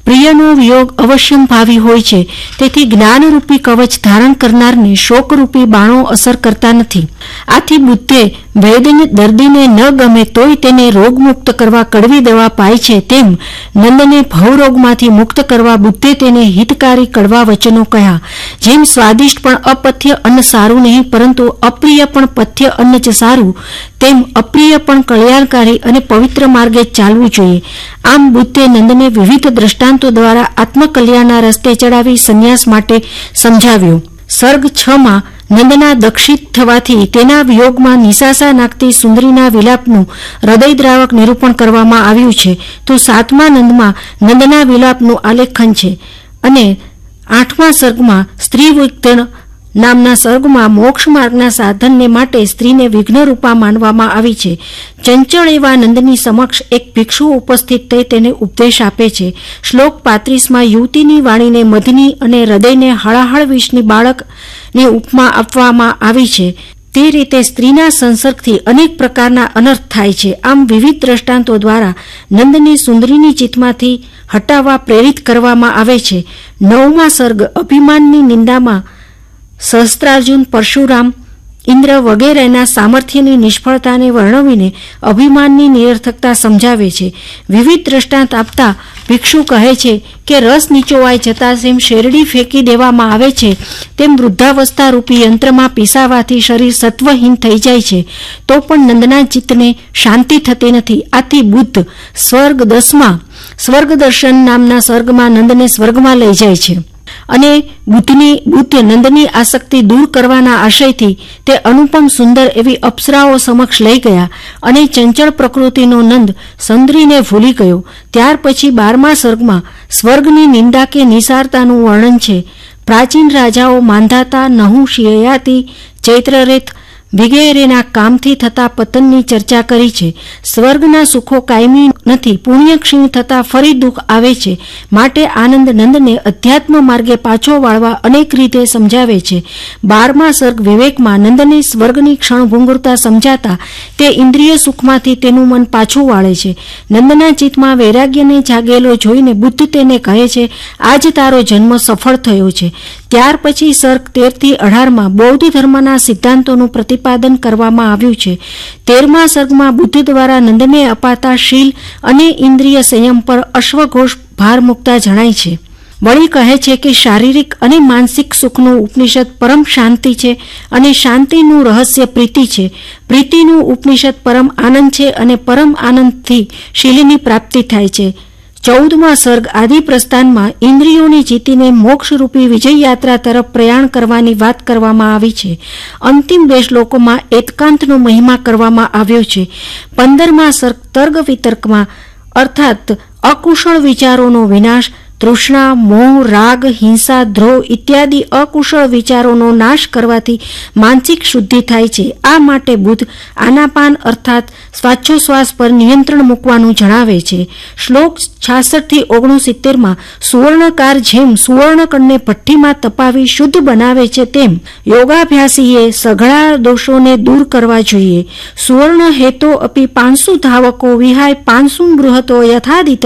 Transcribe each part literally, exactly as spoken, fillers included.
પ્રિયનો વિયોગ અવશ્યંભાવી હોય છે, તેથી જ્ઞાનરૂપી કવચ ધારણ કરનારને શોકરૂપી બાણો અસર કરતા નથી. આથી બુદ્ધે વૈદ્યને દર્દીને ન ગમે તોય તેને રોગમુક્ત કરવા કડવી દવા પાય છે, તેમ નંદને ભવરોગમાંથી મુક્ત કરવા બુદ્ધે તેને હિતકારી કડવા વચનો કહ્યા. જેમ સ્વાદિષ્ટ પણ અપથ્ય અન્ન સારું નહીં, પરંતુ અપ્રિય પણ પથ્ય અન્ન જ સારું, તેમ અપ્રિય પણ કલ્યાણકારી અને પવિત્ર માર્ગે ચાલવું જોઈએ. આમ બુદ્ધે નંદને વિવિધ દ્રષ્ટાંતો દ્વારા આત્મકલ્યાણના રસ્તે ચડાવી સંન્યાસ માટે સમજાવ્યો. સર્ગ છ માં નંદના દક્ષિત થવાથી તેના વિયોગમાં નિશાસા નાખતી સુંદરીના વિલાપનું હૃદયદ્રાવક નિરૂપણ કરવામાં આવ્યું છે. તો સાતમા નંદમાં નંદના વિલાપનું આલેખન છે અને આઠમા સર્ગમાં સ્ત્રી વિઘ્ન નામના સર્ગમાં મોક્ષ માર્ગના સાધનને માટે સ્ત્રીને વિઘ્નરૂપા માનવામાં આવી છે. ચંચળ એવા નંદની સમક્ષ એક ભિક્ષુ ઉપસ્થિત થઈ તેને ઉપદેશ આપે છે. શ્લોક પાંત્રીસમાં યુવતીની વાણીને મધની અને હૃદયને હળાહળ વિષની બાળકની ઉપમા આપવામાં આવી છે. તે રીતે સ્ત્રીના સંસર્ગથી અનેક પ્રકારના અનર્થ થાય છે. આમ વિવિધ દ્રષ્ટાંતો દ્વારા નંદને સુંદરીની ચિત્તમાંથી હટાવવા પ્રેરિત કરવામાં આવે છે. નવમા સર્ગ અભિમાનની નિંદામાં સહસ્ત્રાર્જુન, પરશુરામ, ઇન્દ્ર વગેરેના સામર્થ્યની નિષ્ફળતાને વર્ણવીને અભિમાનની નિરર્થકતા સમજાવે છે. વિવિધ દ્રષ્ટાંત આપતા ભિક્ષુ કહે છે કે રસ નીચોવાઈ જતા જેમ શેરડી ફેંકી દેવામાં આવે છે, તેમ વૃદ્ધાવસ્થા રૂપી યંત્રમાં પીસાવાથી શરીર સત્વહીન થઈ જાય છે, તો પણ નંદના ચિત્તને શાંતિ થતી નથી. આથી બુદ્ધ સ્વર્ગ દસમાં સ્વર્ગ દર્શન નામના સર્ગમાં નંદને સ્વર્ગમાં લઈ જાય છે અને બુદ્ધની બુદ્ધ નંદની આસક્તિ દૂર કરવાના આશયથી તે અનુપમ સુંદર એવી અપ્સરાઓ સમક્ષ લઈ ગયા અને ચંચળ પ્રકૃતિનો નંદ સુંદરીને ભૂલી ગયો. ત્યાર પછી બારમા સર્ગમાં સ્વર્ગની નિંદા કે નિસારતાનું વર્ણન છે. પ્રાચીન રાજાઓ માંધાતા, નહુષ, યયાતિ, ચૈત્રરેત વગેરેના કામથી થતા પતનની ચર્ચા કરી છે. સ્વર્ગના સુખો કાયમી નથી, પુણ્ય ક્ષીણ થતા ફરી દુઃખ આવે છે. માટે આનંદ નંદને અધ્યાત્મ માર્ગે પાછો વાળવા અનેક રીતે સમજાવે છે. બારમા સર્ગ વિવેકમાં નંદને સ્વર્ગની ક્ષણભંગુરતા સમજાતા તે ઇન્દ્રિય સુખમાંથી તેનું મન પાછું વાળે છે. નંદના ચિત્તમાં વૈરાગ્યને જાગેલો જોઈને બુદ્ધ તેને કહે છે, આજ તારો જન્મ સફળ થયો છે. ત્યાર પછી સર્ગ તેર થી અઢારમાં બૌદ્ધ ધર્મના સિદ્ધાંતોનું પ્રતિપાદન કરવામાં આવ્યું છે. તેરમા સર્ગમાં બુદ્ધ દ્વારા નંદને અપાતા શીલ અને ઇન્દ્રિય સંયમ પર અશ્વઘોષ ભાર મૂકતા જણાય છે. વળી કહે છે કે શારીરિક અને માનસિક સુખનું ઉપનિષદ પરમ શાંતિ છે અને શાંતિનું રહસ્ય પ્રીતિ છે. પ્રીતિનું ઉપનિષદ પરમ આનંદ છે અને પરમ આનંદથી શીલની પ્રાપ્તિ થાય છે. ચૌદમા સર્ગ આદિ પ્રસ્થાનમાં ઇન્દ્રિયોની જીતીને મોક્ષરૂપી વિજય યાત્રા તરફ પ્રયાણ કરવાની વાત કરવામાં આવી છે. અંતિમ બે શ્લોકોમાં એકાંતનો મહિમા કરવામાં આવ્યો છે. પંદરમા સર્ગ તર્ક વિતર્કમાં અર્થાત અકુશળ વિચારોનો વિનાશ, તૃષ્ણા, મોહ, રાગ, હિંસા, દ્રોહ ઇત્યાદિ અકુશળ વિચારોનો નાશ કરવાથી માનસિક શુદ્ધિ થાય છે. આ માટે બુદ્ધ આનાપાન અર્થાત શ્વાસોશ્વાસ પર નિયંત્રણ મૂકવાનું જણાવે છે. શ્લોક છાસઠ થી ઓગણસિત્તેરમાં સુવર્ણકાર જેમ સુવર્ણકણને ભઠ્ઠીમાં તપાવી શુદ્ધ બનાવે છે, તેમ યોગાભ્યાસીએ સઘળા દોષોને દૂર કરવા જોઈએ. સુવર્ણ હેતો અપી પાંસુ ધાવકો વિહાય પાંસુ બૃહતો યથાદિત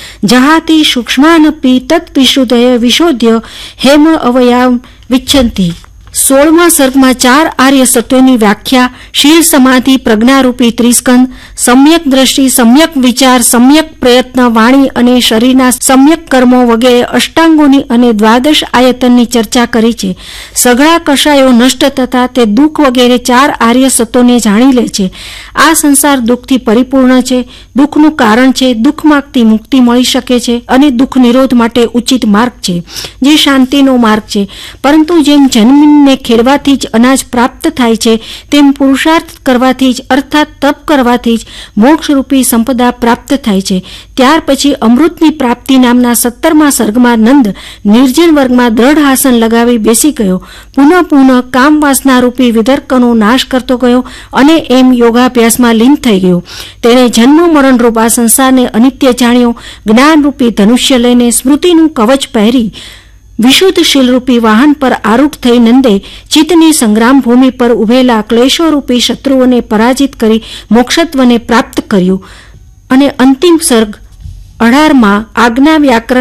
જહાતિ સૂક્ષ્માનપી તત્વિશુદ્ધય વિશોધ્ય હેમ અવયામ વિચ્છંતિ. સોળમા સર્ગમાં ચાર આર્ય સત્યોની વ્યાખ્યા, શીલ, સમાધિ, પ્રજ્ઞારૂપી ત્રિસ્કંદ, સમ્યક દ્રષ્ટિ, સમ્યક વિચાર, સમ્યક પ્રયત્ન, વાણી અને શરીરના સમ્યક કર્મો વગેરે અષ્ટાંગોની અને દ્વાદશ આયતનની ચર્ચા કરી છે. સઘળા કષાયો નષ્ટ તથા તે દુઃખ વગેરે ચાર આર્ય સત્યોને જાણી લે છે. આ સંસાર દુઃખથી પરિપૂર્ણ છે, દુઃખનું કારણ છે, દુઃખ માગતી મુક્તિ મળી શકે છે અને દુઃખ નિરોધ માટે ઉચિત માર્ગ છે, જે શાંતિનો માર્ગ છે. પરંતુ જેમ જન્મ ને ખેડવાથી જ અનાજ પ્રાપ્ત થાય છે, તેમ પુરુષાર્થ કરવાથી જ અર્થાત તપ કરવાથી જ મોક્ષરૂપી સંપદા પ્રાપ્ત થાય છે. ત્યાર પછી અમૃતની પ્રાપ્તિ નામના સત્તરમા સર્ગમાં નંદ નિર્જન વર્ગમાં દ્રઢ આસન લગાવી બેસી ગયો. પુનઃ પુનઃ કામ વાસનારૂપી વિતર્કનો નાશ કરતો ગયો અને એમ યોગાભ્યાસમાં લીન થઈ ગયો. તેણે જન્મ મરણરૂપ આ સંસારને અનિત્ય જાણ્યો. જ્ઞાનરૂપી ધનુષ્ય લઈને સ્મૃતિનું કવચ પહેરી વિશુદ્ધ શીલરૂપી વાહન પર આરૂઢ થઈ નંદે ચિત્તની સંગ્રામ ભૂમિ પર ઉભેલા ક્લેશોરૂપી શત્રુઓને પરાજિત કરી મોક્ષત્વને પ્રાપ્ત કર્યું. અને અંતિમ સર્ગ અઢારમાં આજ્ઞા વ્યાકરણ